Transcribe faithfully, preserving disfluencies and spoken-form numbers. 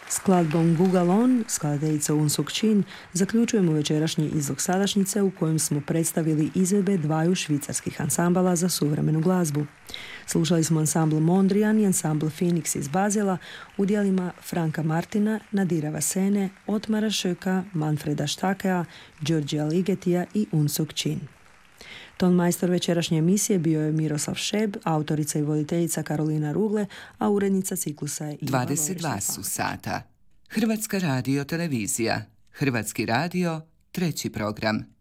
Skladbom Gugalon, skladateljica Eun Suk Chin, zaključujemo večerašnji izlog sadašnjice u kojem smo predstavili izvedbe dvaju švicarskih ansambala za suvremenu glazbu. Slušali smo ansambl Mondrian i ansambl Phoenix iz Bazela u djelima Franka Martina, Nadira Vasene, Otmara Šöka, Manfreda Štakea, Đorđija Ligetija i Eun Suk Chin. Tonmajstor večerašnje emisije bio je Miroslav Šeb, autorica i voditeljica Karolina Rugle, a urednica ciklusa je Iva dvadeset dva su sata. Hrvatska radio televizija. Hrvatski radio, treći program.